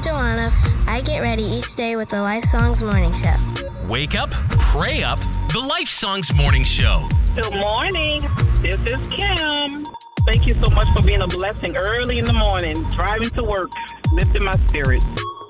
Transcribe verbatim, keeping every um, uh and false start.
Joanna. I get ready each day with the Life Songs Morning Show. Wake up, pray up, the Life Songs Morning Show. Good morning. This is Kim. Thank you so much for being a blessing early in the morning, driving to work, lifting my spirits.